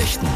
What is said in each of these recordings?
Nachrichten.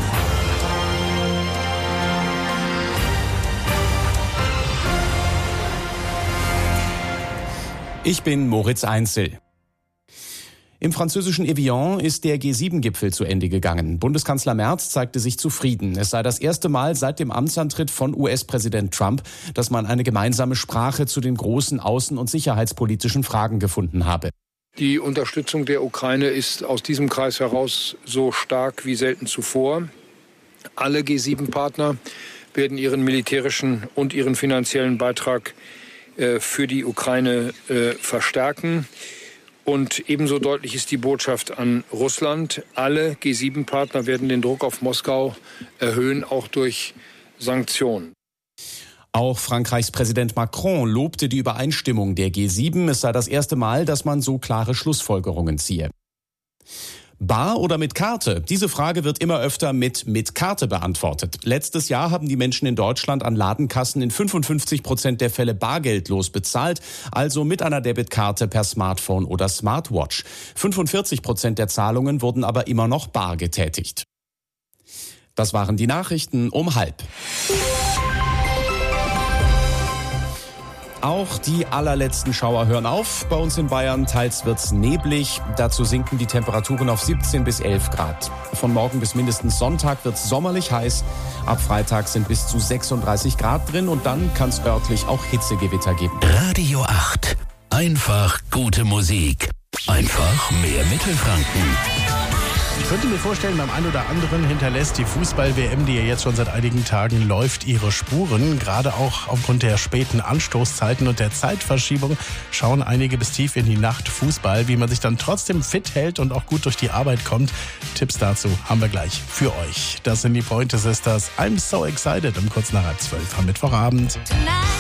Ich bin Moritz Einzel. Im französischen Evian ist der G7-Gipfel zu Ende gegangen. Bundeskanzler Merz zeigte sich zufrieden. Es sei das erste Mal seit dem Amtsantritt von US-Präsident Trump, dass man eine gemeinsame Sprache zu den großen außen- und sicherheitspolitischen Fragen gefunden habe. Die Unterstützung der Ukraine ist aus diesem Kreis heraus so stark wie selten zuvor. Alle G7-Partner werden ihren militärischen und ihren finanziellen Beitrag für die Ukraine verstärken. Und ebenso deutlich ist die Botschaft an Russland. Alle G7-Partner werden den Druck auf Moskau erhöhen, auch durch Sanktionen. Auch Frankreichs Präsident Macron lobte die Übereinstimmung der G7. Es sei das erste Mal, dass man so klare Schlussfolgerungen ziehe. Bar oder mit Karte? Diese Frage wird immer öfter mit Karte beantwortet. Letztes Jahr haben die Menschen in Deutschland an Ladenkassen in 55% der Fälle bargeldlos bezahlt, also mit einer Debitkarte per Smartphone oder Smartwatch. 45% der Zahlungen wurden aber immer noch bar getätigt. Das waren die Nachrichten um 12:30. Auch die allerletzten Schauer hören auf. Bei uns in Bayern teils wird's neblig. Dazu sinken die Temperaturen auf 17 bis 11 Grad. Von morgen bis mindestens Sonntag wird's sommerlich heiß. Ab Freitag sind bis zu 36 Grad drin und dann kann's örtlich auch Hitzegewitter geben. Radio 8. Einfach gute Musik. Einfach mehr Mittelfranken. Ich könnte mir vorstellen, beim einen oder anderen hinterlässt die Fußball-WM, die ja jetzt schon seit einigen Tagen läuft, ihre Spuren. Gerade auch aufgrund der späten Anstoßzeiten und der Zeitverschiebung schauen einige bis tief in die Nacht Fußball. Wie man sich dann trotzdem fit hält und auch gut durch die Arbeit kommt, Tipps dazu haben wir gleich für euch. Das sind die Pointer Sisters. I'm so excited um kurz nach 12 am Mittwochabend.